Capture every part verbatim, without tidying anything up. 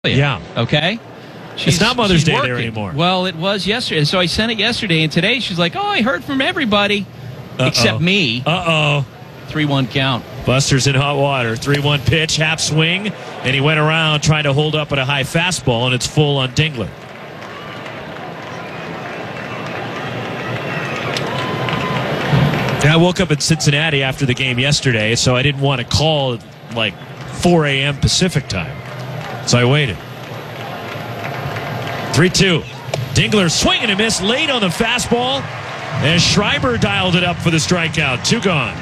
Yeah. Okay? She's, it's not Mother's Day working. there anymore. Well, it was yesterday. So I sent it yesterday, and today she's like, oh, I heard from everybody. Uh-oh. Except me. Uh-oh. three one count. Buster's in hot water. three one pitch, half swing, and he went around trying to hold up at a high fastball, and it's full on Dingler. I woke up in Cincinnati after the game yesterday, so I didn't want to call at like four a.m. Pacific time. So I waited. three two. Dingler swing and a miss late on the fastball. And Schreiber dialed it up for the strikeout. Two gone.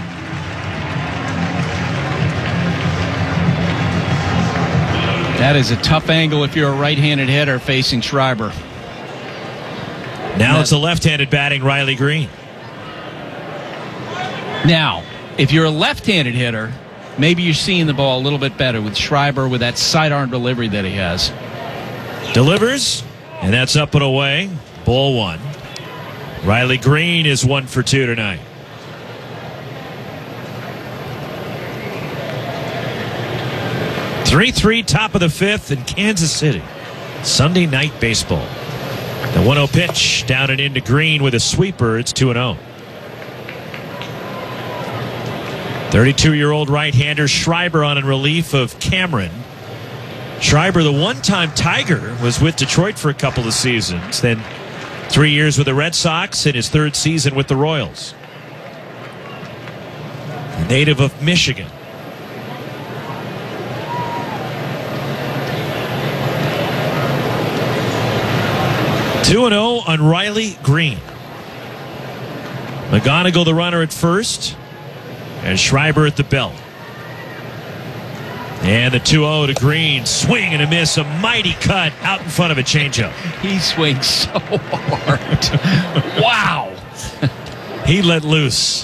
That is a tough angle if you're a right-handed hitter facing Schreiber. Now that, it's a left-handed batting Riley Green. Now, if you're a left-handed hitter, maybe you're seeing the ball a little bit better with Schreiber with that sidearm delivery that he has. Delivers, and that's up and away. Ball one. Riley Green is one for two tonight. three three, top of the fifth in Kansas City. Sunday night baseball. The one oh pitch down and into Green with a sweeper. It's two and oh. thirty-two-year-old right-hander Schreiber on in relief of Cameron. Schreiber, the one-time Tiger, was with Detroit for a couple of seasons. Then three years with the Red Sox in his third season with the Royals. A native of Michigan. two and oh on Riley Green. McGonigal the runner at first. And Schreiber at the belt. And the two oh to Green. Swing and a miss. A mighty cut out in front of a changeup. He swings so hard. Wow. He let loose.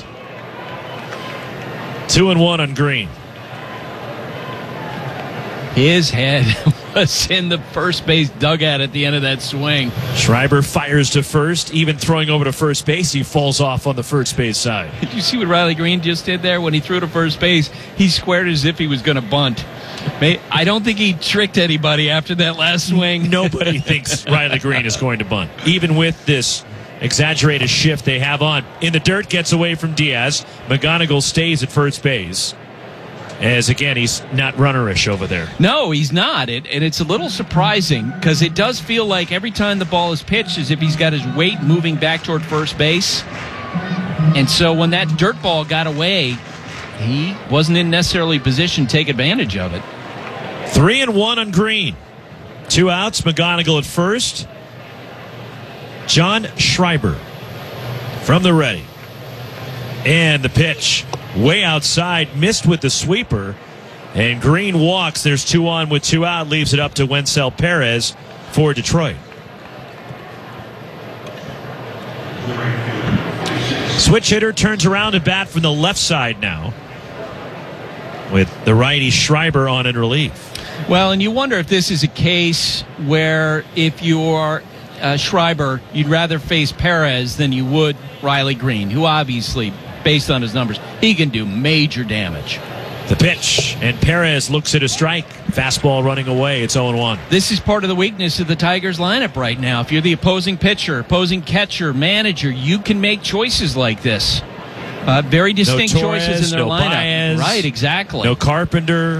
Two and one on Green. His head was in the first base dugout at the end of that swing. Schreiber fires to first. Even throwing over to first base, he falls off on the first base side. Did you see what Riley Green just did there? When he threw to first base, he squared as if he was going to bunt. I don't think he tricked anybody after that last swing. Nobody thinks Riley Green is going to bunt. Even with this exaggerated shift they have on. In the dirt, gets away from Diaz. McGonigal stays at first base. As, again, he's not runnerish over there. No, he's not. It, and it's a little surprising because it does feel like every time the ball is pitched as if he's got his weight moving back toward first base. And so when that dirt ball got away, he wasn't in necessarily position to take advantage of it. Three and one on Green. Two outs, McGonigal at first. John Schreiber from the ready. And the pitch. Way outside, missed with the sweeper, and Green walks. There's two on with two out, leaves it up to Wencel Perez for Detroit. Switch hitter turns around to bat from the left side now, with the righty Schreiber on in relief. Well, and you wonder if this is a case where if you are uh, Schreiber, you'd rather face Perez than you would Riley Green, who obviously, based on his numbers, he can do major damage. The pitch, and Perez looks at a strike. Fastball running away. It's oh and one. This is part of the weakness of the Tigers lineup right now. If you're the opposing pitcher, opposing catcher, manager, you can make choices like this. Uh, very distinct no Torres, choices in their no lineup. Baez, right, exactly. No Carpenter.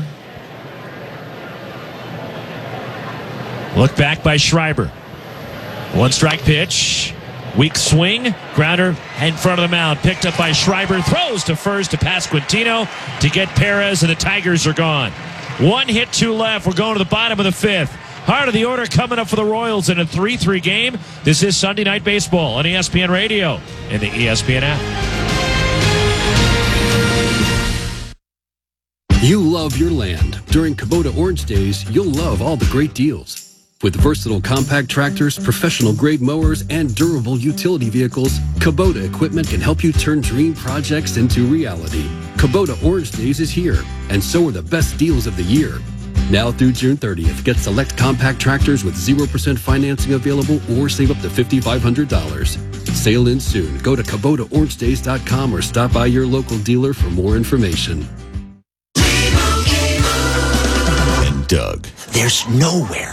Look back by Schreiber. One strike pitch. Weak swing, grounder in front of the mound, picked up by Schreiber, throws to first to Pasquantino to get Perez, and the Tigers are gone. One hit, two left. We're going to the bottom of the fifth. Heart of the order coming up for the Royals in a three three game. This is Sunday Night Baseball on E S P N Radio and the E S P N app. You love your land. During Kubota Orange Days, you'll love all the great deals. With versatile compact tractors, professional-grade mowers, and durable utility vehicles, Kubota equipment can help you turn dream projects into reality. Kubota Orange Days is here, and so are the best deals of the year. Now through June thirtieth, get select compact tractors with zero percent financing available or save up to five thousand five hundred dollars. Sale ends soon. Go to Kubota Orange Days dot com or stop by your local dealer for more information. And Doug. There's nowhere